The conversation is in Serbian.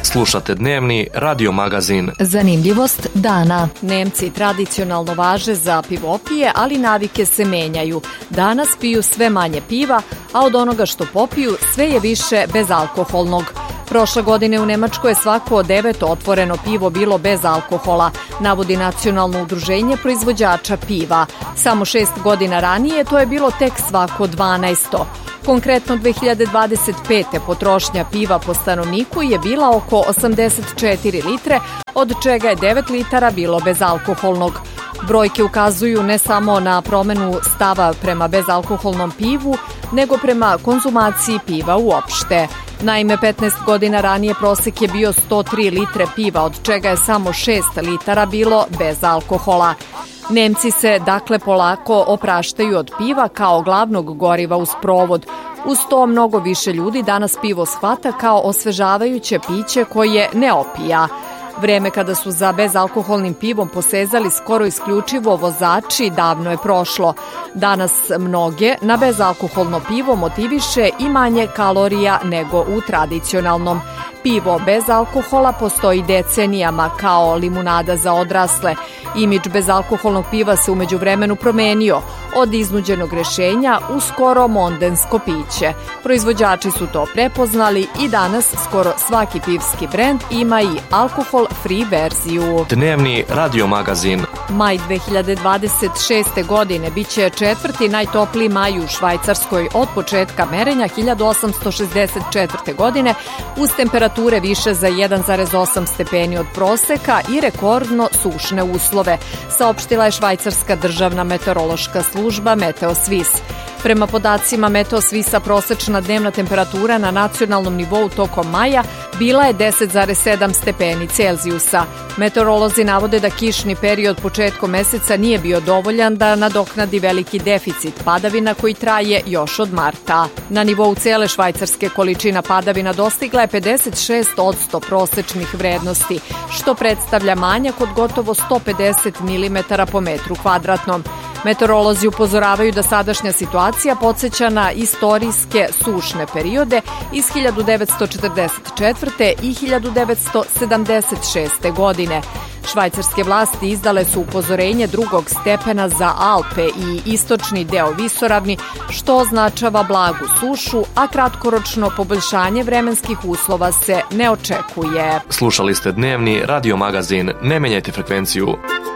Slušate dnevni radio magazin. Zanimljivost dana. Nemci tradicionalno važe za pivopije, ali navike se menjaju. Danas piju sve manje piva, a od onoga što popiju sve je više bezalkoholnog. Prošle godine u Nemačkoj je svako 9 otvoreno pivo bilo bez alkohola, navodi Nacionalno udruženje proizvođača piva. Samo 6 godina ranije to je bilo tek svako 12. Konkretno 2025. potrošnja piva po stanovniku je bila oko 84 litre, od čega je 9 litara bilo bezalkoholnog. Brojke ukazuju ne samo na promenu stava prema bezalkoholnom pivu, nego prema konzumaciji piva uopšte. Naime, 15 godina ranije prosek je bio 103 litre piva, od čega je samo 6 litara bilo bez alkohola. Nemci se dakle polako opraštaju od piva kao glavnog goriva uz provod. Uz to mnogo više ljudi danas pivo shvata kao osvežavajuće piće koje ne opija. Vreme kada su za bezalkoholnim pivom posezali skoro isključivo vozači davno je prošlo. Danas mnoge na bezalkoholno pivo motiviše i manje kalorija nego u tradicionalnom. Pivo bez alkohola postoji decenijama kao limunada za odrasle. Imidž bezalkoholnog piva se umeđu vremenu promenio od iznuđenog rešenja u skoro mondensko piće. Proizvođači su to prepoznali i danas skoro svaki pivski brend ima i alkohol-free verziju. Dnevni radio magazin. Maj 2026. godine biće četvrti najtopliji maj u Švajcarskoj od početka merenja 1864. godine uz temperature više za 1,8 stepeni od proseka i rekordno sušne uslove, saopštila je švajcarska državna meteorološka služba Meteosvis. Prema podacima Meteosvisa prosečna dnevna temperatura na nacionalnom nivou tokom maja bila je 10,7 stepeni Celzijusa. Meteorolozi navode da kišni period početkom meseca nije bio dovoljan da nadoknadi veliki deficit padavina koji traje još od marta. Na nivou cele Švajcarske količina padavina dostigla je 56% prosečnih vrednosti, što predstavlja manjak od gotovo 150 mm po metru kvadratnom. Meteorolozi upozoravaju da sadašnja situacija podsjeća na istorijske sušne periode iz 1944. i 1976. godine. Švajcarske vlasti izdale su upozorenje drugog stepena za Alpe i istočni deo visoravni, što označava blagu sušu, a kratkoročno poboljšanje vremenskih uslova se ne očekuje. Slušali ste dnevni radio magazin. Ne menjajte frekvenciju.